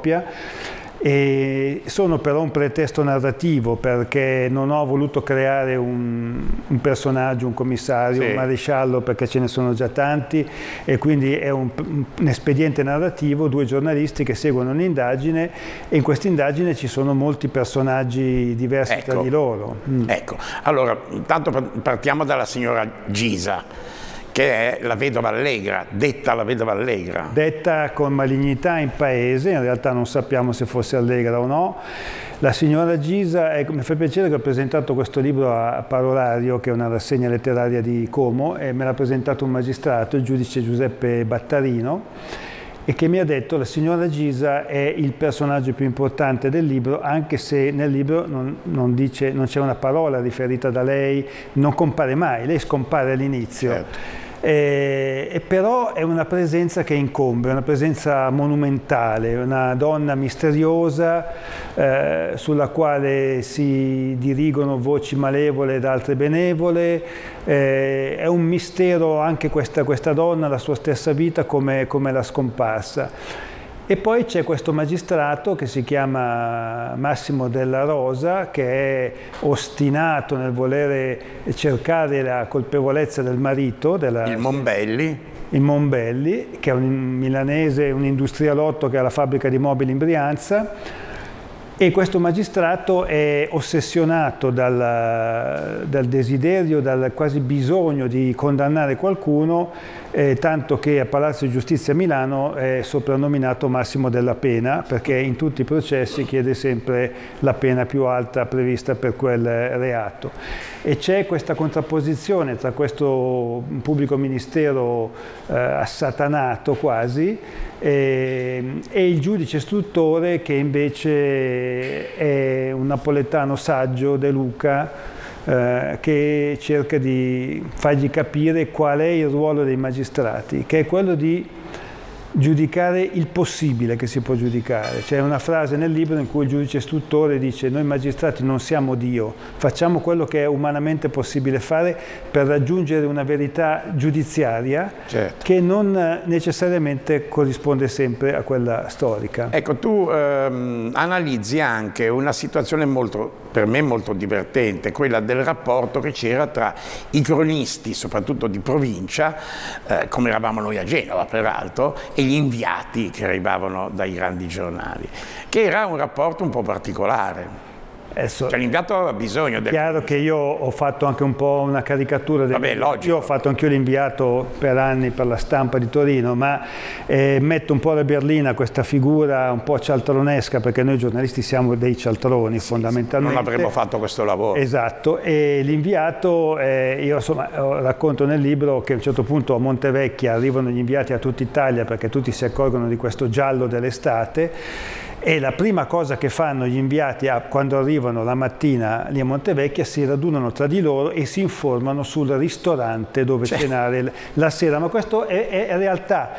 coppia. E sono però un pretesto narrativo, perché non ho voluto creare un personaggio, un commissario, un maresciallo, perché ce ne sono già tanti, e quindi è un espediente narrativo, due giornalisti che seguono un'indagine, e in questa indagine ci sono molti personaggi diversi tra di loro. Ecco, allora intanto partiamo dalla signora Gisa, che è la vedova allegra, detta la vedova allegra. Detta con malignità in paese, in realtà non sappiamo se fosse allegra o no. La signora Gisa, mi fa piacere che ho presentato questo libro a Parolario, che è una rassegna letteraria di Como, e me l'ha presentato un magistrato, il giudice Giuseppe Battarino, e che mi ha detto: la signora Gisa è il personaggio più importante del libro, anche se nel libro non c'è una parola riferita da lei, non compare mai, lei scompare all'inizio. Certo. E però è una presenza che incombe, una presenza monumentale, una donna misteriosa sulla quale si dirigono voci malevole ed altre benevole. È un mistero anche questa donna, la sua stessa vita, come la scomparsa. E poi c'è questo magistrato che si chiama Massimo Della Rosa, che è ostinato nel volere cercare la colpevolezza del marito, il Monbelli, che è un milanese, un industrialotto che ha la fabbrica di mobili in Brianza. E questo magistrato è ossessionato dal desiderio, dal quasi bisogno di condannare qualcuno, tanto che a Palazzo di Giustizia a Milano è soprannominato Massimo della Pena, perché in tutti i processi chiede sempre la pena più alta prevista per quel reato. E c'è questa contrapposizione tra questo pubblico ministero assatanato quasi e il giudice istruttore, che invece è un napoletano saggio, De Luca, che cerca di fargli capire qual è il ruolo dei magistrati, che è quello di giudicare il possibile che si può giudicare. C'è una frase nel libro in cui il giudice istruttore dice: noi magistrati non siamo Dio, facciamo quello che è umanamente possibile fare per raggiungere una verità giudiziaria, certo, che non necessariamente corrisponde sempre a quella storica. Ecco, tu analizzi anche una situazione per me molto divertente, quella del rapporto che c'era tra i cronisti, soprattutto di provincia, come eravamo noi a Genova peraltro, e gli inviati che arrivavano dai grandi giornali, che era un rapporto un po' particolare. Cioè l'inviato aveva bisogno del... È chiaro che io ho fatto anche un po' una caricatura del... Vabbè, logico. Io ho fatto anch'io l'inviato per anni per la Stampa di Torino, ma metto un po' alla berlina questa figura un po' cialtronesca, perché noi giornalisti siamo dei cialtroni, fondamentalmente. Non avremmo fatto questo lavoro. Esatto, e l'inviato, io insomma racconto nel libro che a un certo punto a Montevecchia arrivano gli inviati a tutta Italia, perché tutti si accorgono di questo giallo dell'estate. E la prima cosa che fanno gli inviati quando arrivano la mattina lì a Montevecchia, si radunano tra di loro e si informano sul ristorante dove cenare la sera. Ma questo è realtà.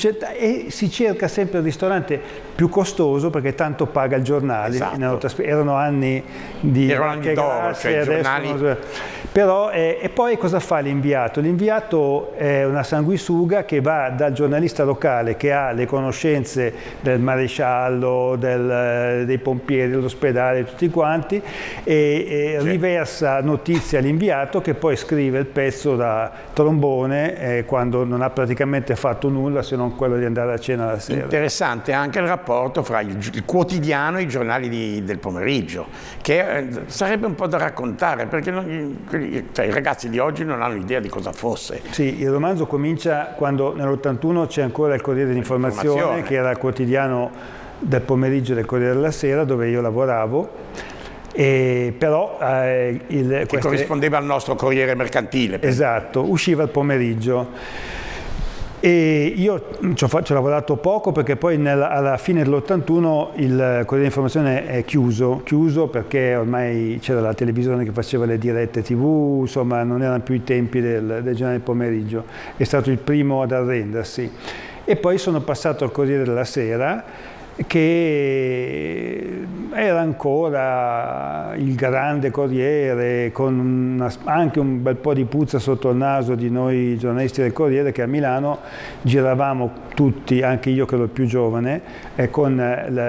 E si cerca sempre il ristorante più costoso, perché tanto paga il giornale. Esatto. Erano anni di d'oro, cioè i giornali... Però, e poi cosa fa l'inviato? L'inviato è una sanguisuga che va dal giornalista locale, che ha le conoscenze del maresciallo, dei pompieri, dell'ospedale, tutti quanti, e riversa notizie all'inviato, che poi scrive il pezzo da trombone quando non ha praticamente fatto nulla se non quello di andare a cena la sera. Interessante anche il rapporto fra il quotidiano e i giornali del pomeriggio, che sarebbe un po' da raccontare, perché i ragazzi di oggi non hanno idea di cosa fosse. Sì, il romanzo comincia quando nell'81 c'è ancora il Corriere dell'Informazione, che era il quotidiano del pomeriggio del Corriere della Sera, dove io lavoravo, però che corrispondeva al nostro Corriere Mercantile. Esatto, usciva il pomeriggio. E io ci ho lavorato poco, perché poi alla fine dell'81 il Corriere dell'Informazione è chiuso perché ormai c'era la televisione che faceva le dirette TV, insomma non erano più i tempi del giornale del pomeriggio. È stato il primo ad arrendersi. E poi sono passato al Corriere della Sera, che era ancora il grande Corriere, con anche un bel po' di puzza sotto il naso di noi giornalisti del Corriere, che a Milano giravamo tutti, anche io che ero il più giovane, con